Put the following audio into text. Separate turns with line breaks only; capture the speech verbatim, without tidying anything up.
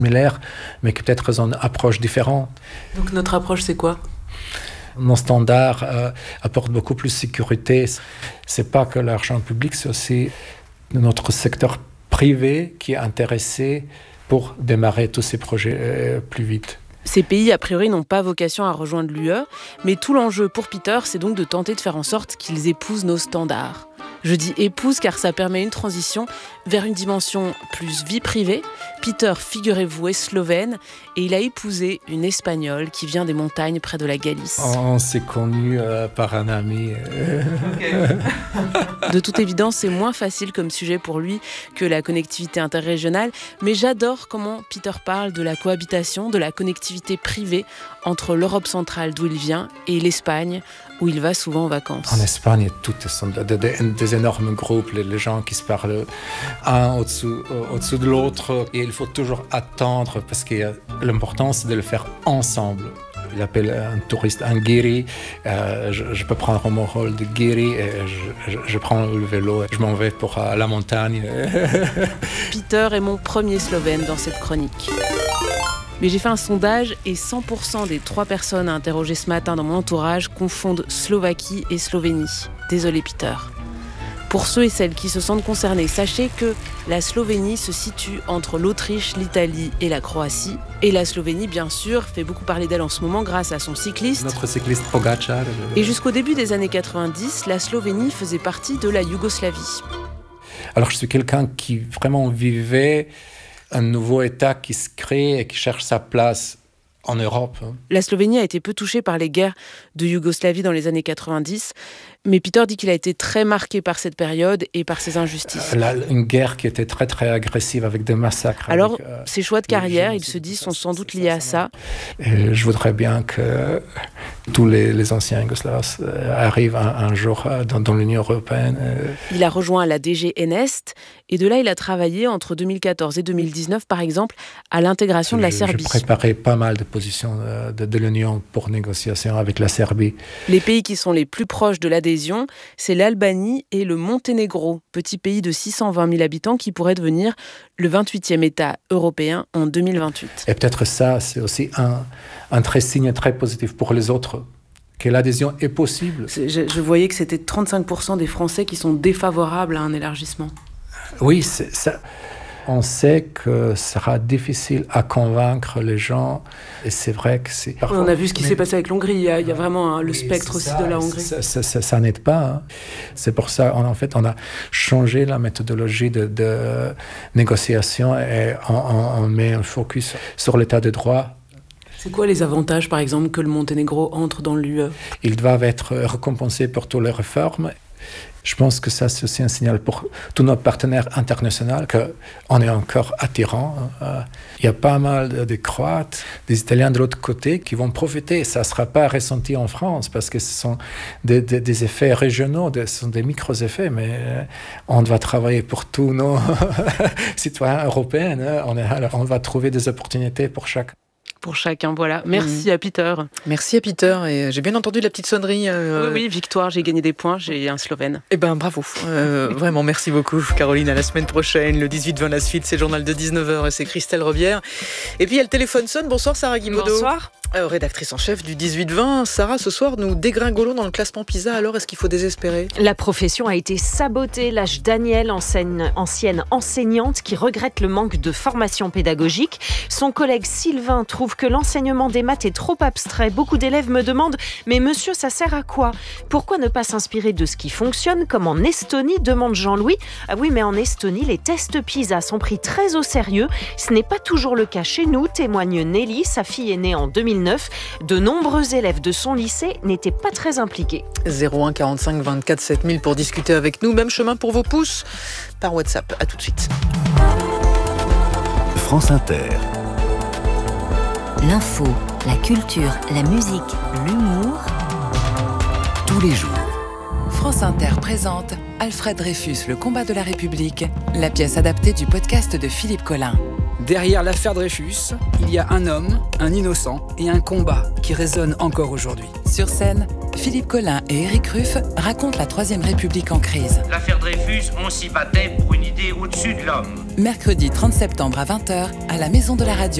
similaires, mais qui peut-être ont une approche différente.
Donc notre approche, c'est quoi ?
Nos standards euh, apportent beaucoup plus de sécurité. Ce n'est pas que l'argent public, c'est aussi notre secteur privé qui est intéressé pour démarrer tous ces projets euh, plus vite.
Ces pays, a priori, n'ont pas vocation à rejoindre l'U E, mais tout l'enjeu pour Peter, c'est donc de tenter de faire en sorte qu'ils épousent nos standards. Je dis épouse car ça permet une transition vers une dimension plus vie privée. Peter, figurez-vous, est slovène et il a épousé une Espagnole qui vient des montagnes près de la Galice.
On s'est connus euh, par un ami.
Okay. De toute évidence, c'est moins facile comme sujet pour lui que la connectivité interrégionale, mais j'adore comment Peter parle de la cohabitation, de la connectivité privée entre l'Europe centrale d'où il vient et l'Espagne, où il va souvent en vacances.
En Espagne, toutes sont des, des, des énormes groupes, les, les gens qui se parlent un au-dessous, au-dessous de l'autre. Et il faut toujours attendre, parce que l'important, c'est de le faire ensemble. Il appelle un touriste un guiri. Euh, je, je peux prendre mon rôle de guiri. Et je, je, je prends le vélo et je m'en vais pour euh, la montagne.
Peter est mon premier Slovène dans cette chronique. Mais j'ai fait un sondage et cent pour cent des trois personnes interrogées ce matin dans mon entourage confondent Slovaquie et Slovénie. Désolé Peter. Pour ceux et celles qui se sentent concernés, sachez que la Slovénie se situe entre l'Autriche, l'Italie et la Croatie. Et la Slovénie, bien sûr, fait beaucoup parler d'elle en ce moment grâce à son cycliste.
Notre cycliste Pogačar.
Et jusqu'au début des années quatre-vingt-dix, la Slovénie faisait partie de la Yougoslavie.
Alors je suis quelqu'un qui vraiment vivait un nouveau État qui se crée et qui cherche sa place en Europe.
La Slovénie a été peu touchée par les guerres de Yougoslavie dans les années quatre-vingt-dix, mais Peter dit qu'il a été très marqué par cette période et par ces injustices.
Là, une guerre qui était très très agressive avec des massacres.
Alors,
avec, euh,
ses choix de carrière, il se dit, sont sans doute liés à ça.
Et je voudrais bien que tous les, les anciens Yougoslaves arrivent un, un jour dans, dans l'Union européenne.
Il a rejoint la D G Nest et de là, il a travaillé entre deux mille quatorze et deux mille dix-neuf, par exemple, à l'intégration de la
je,
Serbie.
Je préparais pas mal de positions de, de, de l'Union pour négociation avec la Serbie.
Les pays qui sont les plus proches de l'adhésion, c'est l'Albanie et le Monténégro, petit pays de six cent vingt mille habitants qui pourrait devenir le vingt-huitième État européen en deux mille vingt-huit.
Et peut-être ça, c'est aussi un, un très signe très positif pour les autres, que l'adhésion est possible.
Je, je voyais que c'était trente-cinq pour cent des Français qui sont défavorables à un élargissement.
Oui, c'est ça. On sait que ce sera difficile à convaincre les gens, et c'est vrai que c'est...
Parfois... On a vu ce qui mais... s'est passé avec l'Hongrie, il y a, il y a vraiment hein, le oui, spectre aussi
ça,
de la Hongrie.
Ça, ça, ça, ça n'aide pas. Hein. C'est pour ça, on, en fait, on a changé la méthodologie de, de négociation et on, on, on met un focus sur l'état de droit.
C'est quoi les avantages, par exemple, que le Monténégro entre dans l'U E ?
Ils doivent être récompensés pour toutes les réformes. Je pense que ça, c'est aussi un signal pour tous nos partenaires internationaux qu'on est encore attirant. Euh, il y a pas mal de, de Croates, des Italiens de l'autre côté qui vont profiter. Ça ne sera pas ressenti en France parce que ce sont des, des, des effets régionaux, des, ce sont des micro-effets, mais euh, on va travailler pour tous nos citoyens européens. Hein. On, est, alors, on va trouver des opportunités pour chacun.
Pour chacun, voilà. Merci mmh. à Peter.
Merci à Peter. Et j'ai bien entendu la petite sonnerie. Euh...
Oui, oui, victoire, j'ai gagné des points, j'ai un Slovène.
Eh ben, bravo. Euh, vraiment, merci beaucoup, Caroline. À la semaine prochaine, le dix-huit vingt, la suite, c'est le journal de dix-neuf heures et c'est Christelle Robière. Et puis, il y a le téléphone sonne. Bonsoir, Sarah Guimaudeau.
Bonsoir.
Euh, rédactrice en chef du dix-huit vingt. Sarah, ce soir, nous dégringolons dans le classement PISA. Alors, est-ce qu'il faut désespérer ?
La profession a été sabotée. Lâche Daniel, enseigne, ancienne enseignante, qui regrette le manque de formation pédagogique. Son collègue Sylvain trouve que l'enseignement des maths est trop abstrait. Beaucoup d'élèves me demandent « Mais monsieur, ça sert à quoi ? Pourquoi ne pas s'inspirer de ce qui fonctionne, comme en Estonie ?» demande Jean-Louis. Ah oui, mais en Estonie, les tests PISA sont pris très au sérieux. Ce n'est pas toujours le cas chez nous, témoigne Nelly. Sa fille est née en deux mille neuf. De nombreux élèves de son lycée n'étaient pas très impliqués.
zéro un quarante-cinq vingt-quatre sept mille pour discuter avec nous. Même chemin pour vos pouces par WhatsApp. À tout de suite.
France Inter.
L'info, la culture, la musique, l'humour.
Tous les jours.
France Inter présente Alfred Dreyfus, le combat de la République, la pièce adaptée du podcast de Philippe Collin.
Derrière l'affaire Dreyfus, il y a un homme, un innocent et un combat qui résonne encore aujourd'hui.
Sur scène, Philippe Collin et Éric Ruff racontent la Troisième République en crise.
L'affaire Dreyfus, on s'y battait pour une idée au-dessus de l'homme.
mercredi trente septembre à vingt heures à la Maison de la Radio.